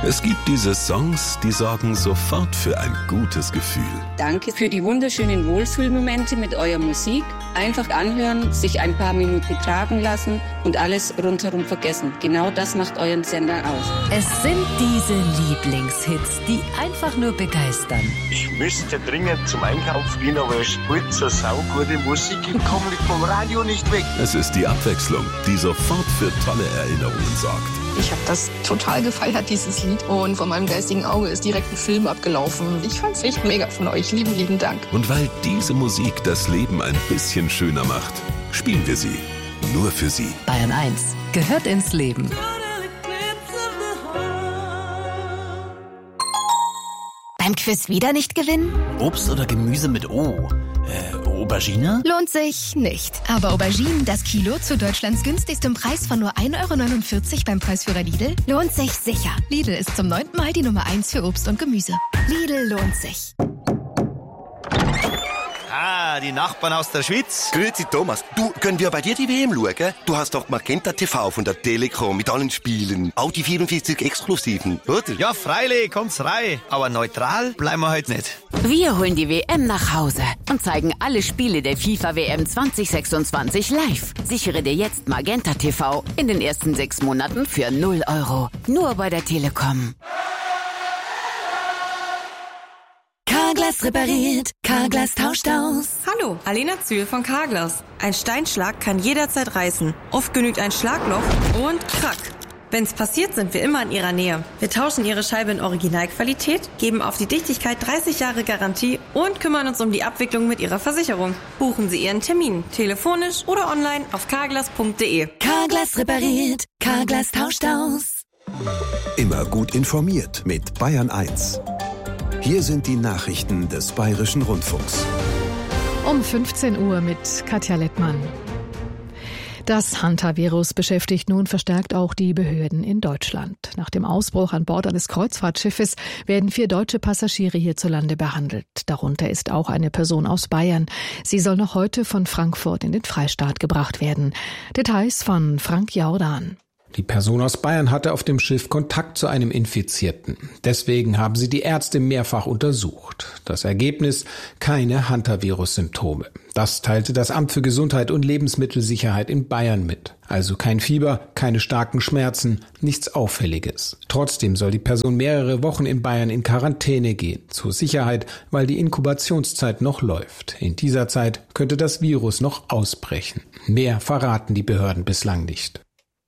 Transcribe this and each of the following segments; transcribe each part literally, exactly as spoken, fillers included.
Es gibt diese Songs, die sorgen sofort für ein gutes Gefühl. Danke für die wunderschönen Wohlfühlmomente mit eurer Musik. Einfach anhören, sich ein paar Minuten tragen lassen und alles rundherum vergessen. Genau das macht euren Sender aus. Es sind diese Lieblingshits, die einfach nur begeistern. Ich müsste dringend zum Einkaufen gehen, aber es spielt so saugute Musik. Ich komme vom Radio nicht weg. Es ist die Abwechslung, die sofort für tolle Erinnerungen sorgt. Ich habe das total gefeiert, dieses Lied. Und vor meinem geistigen Auge ist direkt ein Film abgelaufen. Ich fand's echt mega von euch. Lieben, lieben Dank. Und weil diese Musik das Leben ein bisschen schöner macht, spielen wir sie nur für Sie. Bayern eins gehört ins Leben. Beim Quiz wieder nicht gewinnen? Obst oder Gemüse mit O? Äh, Aubergine? Lohnt sich nicht. Aber Auberginen, das Kilo zu Deutschlands günstigstem Preis von nur ein Euro neunundvierzig beim Preisführer Lidl, lohnt sich sicher. Lidl ist zum neunten Mal die Nummer eins für Obst und Gemüse. Lidl lohnt sich. Ah, die Nachbarn aus der Schweiz. Grüezi Thomas, du, können wir bei dir die W M schauen? Gell? Du hast doch Magenta T V von der Telekom mit allen Spielen. Auch die vierundvierzig Exklusiven, oder? Ja, freilich, kommt's rein. Aber neutral bleiben wir heute nicht. Wir holen die W M nach Hause und zeigen alle Spiele der FIFA W M zwanzig sechsundzwanzig live. Sichere dir jetzt Magenta T V in den ersten sechs Monaten für null Euro. Nur bei der Telekom. Carglass repariert, Carglass tauscht aus. Hallo, Alena Zühl von Carglass. Ein Steinschlag kann jederzeit reißen. Oft genügt ein Schlagloch und krack. Wenn's passiert, sind wir immer in Ihrer Nähe. Wir tauschen Ihre Scheibe in Originalqualität, geben auf die Dichtigkeit dreißig Jahre Garantie und kümmern uns um die Abwicklung mit Ihrer Versicherung. Buchen Sie Ihren Termin, telefonisch oder online auf carglass punkt de. Carglass repariert, Carglass tauscht aus. Immer gut informiert mit Bayern eins. Hier sind die Nachrichten des Bayerischen Rundfunks. Um fünfzehn Uhr mit Katja Lettmann. Das Hantavirus beschäftigt nun verstärkt auch die Behörden in Deutschland. Nach dem Ausbruch an Bord eines Kreuzfahrtschiffes werden vier deutsche Passagiere hierzulande behandelt. Darunter ist auch eine Person aus Bayern. Sie soll noch heute von Frankfurt in den Freistaat gebracht werden. Details von Frank Jordan. Die Person aus Bayern hatte auf dem Schiff Kontakt zu einem Infizierten. Deswegen haben sie die Ärzte mehrfach untersucht. Das Ergebnis: keine Hantavirus-Symptome. Das teilte das Amt für Gesundheit und Lebensmittelsicherheit in Bayern mit. Also kein Fieber, keine starken Schmerzen, nichts Auffälliges. Trotzdem soll die Person mehrere Wochen in Bayern in Quarantäne gehen. Zur Sicherheit, weil die Inkubationszeit noch läuft. In dieser Zeit könnte das Virus noch ausbrechen. Mehr verraten die Behörden bislang nicht.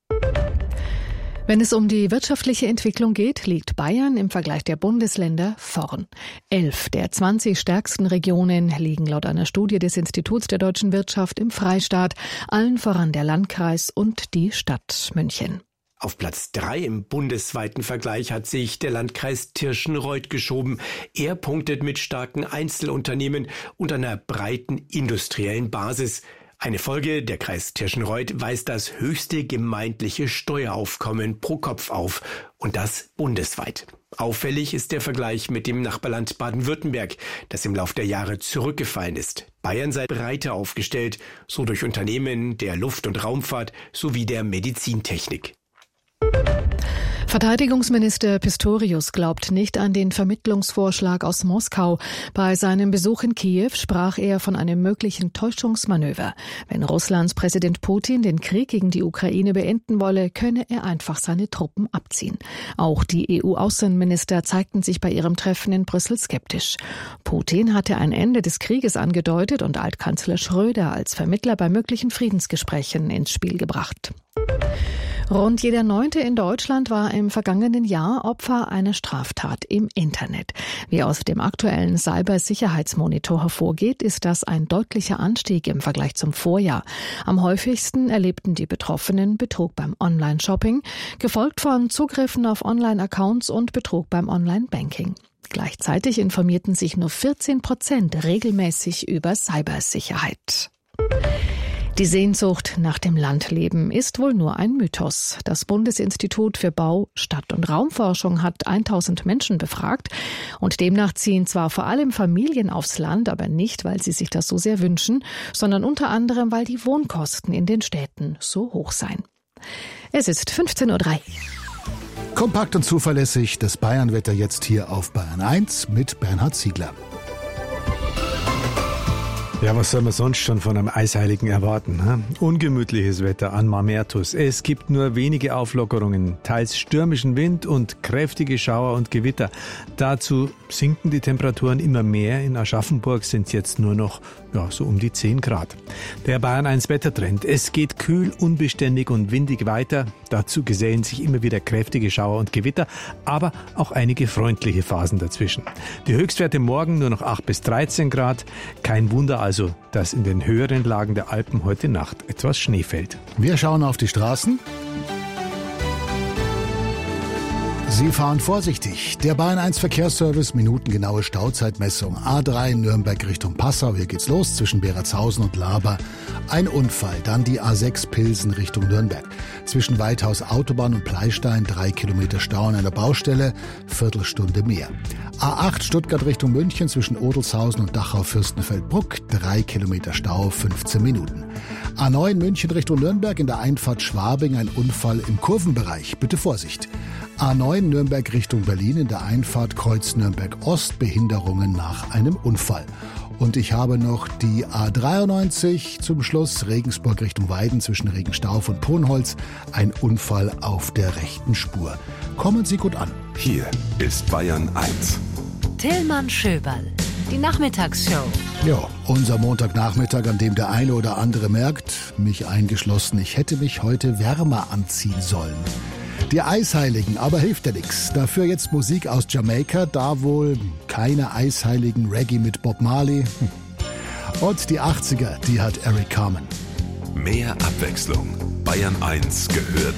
Wenn es um die wirtschaftliche Entwicklung geht, liegt Bayern im Vergleich der Bundesländer vorn. Elf der zwanzig stärksten Regionen liegen laut einer Studie des Instituts der deutschen Wirtschaft im Freistaat, allen voran der Landkreis und die Stadt München. Auf Platz drei im bundesweiten Vergleich hat sich der Landkreis Tirschenreuth geschoben. Er punktet mit starken Einzelunternehmen und einer breiten industriellen Basis. Eine Folge: der Kreis Tirschenreuth weist das höchste gemeindliche Steueraufkommen pro Kopf auf, und das bundesweit. Auffällig ist der Vergleich mit dem Nachbarland Baden-Württemberg, das im Lauf der Jahre zurückgefallen ist. Bayern sei breiter aufgestellt, so durch Unternehmen der Luft- und Raumfahrt sowie der Medizintechnik. Verteidigungsminister Pistorius glaubt nicht an den Vermittlungsvorschlag aus Moskau. Bei seinem Besuch in Kiew sprach er von einem möglichen Täuschungsmanöver. Wenn Russlands Präsident Putin den Krieg gegen die Ukraine beenden wolle, könne er einfach seine Truppen abziehen. Auch die E U-Außenminister zeigten sich bei ihrem Treffen in Brüssel skeptisch. Putin hatte ein Ende des Krieges angedeutet und Altkanzler Schröder als Vermittler bei möglichen Friedensgesprächen ins Spiel gebracht. Rund jeder Neunte in Deutschland war im vergangenen Jahr Opfer einer Straftat im Internet. Wie aus dem aktuellen Cybersicherheitsmonitor hervorgeht, ist das ein deutlicher Anstieg im Vergleich zum Vorjahr. Am häufigsten erlebten die Betroffenen Betrug beim Online-Shopping, gefolgt von Zugriffen auf Online-Accounts und Betrug beim Online-Banking. Gleichzeitig informierten sich nur vierzehn Prozent regelmäßig über Cybersicherheit. Die Sehnsucht nach dem Landleben ist wohl nur ein Mythos. Das Bundesinstitut für Bau-, Stadt- und Raumforschung hat tausend Menschen befragt und demnach ziehen zwar vor allem Familien aufs Land, aber nicht, weil sie sich das so sehr wünschen, sondern unter anderem, weil die Wohnkosten in den Städten so hoch seien. Es ist fünfzehn Uhr drei. Kompakt und zuverlässig das Bayernwetter jetzt hier auf Bayern eins mit Bernhard Ziegler. Ja, was soll man sonst schon von einem Eisheiligen erwarten? Hm? Ungemütliches Wetter an Mamertus. Es gibt nur wenige Auflockerungen, teils stürmischen Wind und kräftige Schauer und Gewitter. Dazu sinken die Temperaturen immer mehr. In Aschaffenburg sind es jetzt nur noch ja, so um die zehn Grad. Der Bayern eins Wettertrend. Es geht kühl, unbeständig und windig weiter. Dazu gesellen sich immer wieder kräftige Schauer und Gewitter, aber auch einige freundliche Phasen dazwischen. Die Höchstwerte morgen nur noch acht bis dreizehn Grad. Kein Wunder also, dass in den höheren Lagen der Alpen heute Nacht etwas Schnee fällt. Wir schauen auf die Straßen. Sie fahren vorsichtig. Der Bayern eins Verkehrsservice, minutengenaue Stauzeitmessung. A drei Nürnberg Richtung Passau. Hier geht's los zwischen Beratshausen und Laber. Ein Unfall. Dann die A sechs Pilsen Richtung Nürnberg. Zwischen Weithaus Autobahn und Pleistein drei Kilometer Stau an einer Baustelle. Viertelstunde mehr. A acht Stuttgart Richtung München zwischen Odelshausen und Dachau-Fürstenfeldbruck. Drei Kilometer Stau, fünfzehn Minuten. A neun München Richtung Nürnberg in der Einfahrt Schwabing. Ein Unfall im Kurvenbereich. Bitte Vorsicht. A neun Nürnberg Richtung Berlin in der Einfahrt Kreuz Nürnberg Ost, Behinderungen nach einem Unfall. Und ich habe noch die A dreiundneunzig zum Schluss, Regensburg Richtung Weiden zwischen Regenstauf und Ponholz, ein Unfall auf der rechten Spur. Kommen Sie gut an. Hier ist Bayern eins. Tillmann Schöberl, die Nachmittagsshow. Ja, unser Montagnachmittag, an dem der eine oder andere merkt, mich eingeschlossen, ich hätte mich heute wärmer anziehen sollen. Die Eisheiligen, aber hilft ja nichts. Dafür jetzt Musik aus Jamaika, da wohl keine Eisheiligen, Reggae mit Bob Marley. Und die achtziger, die hat Eric Carmen. Mehr Abwechslung. Bayern eins gehört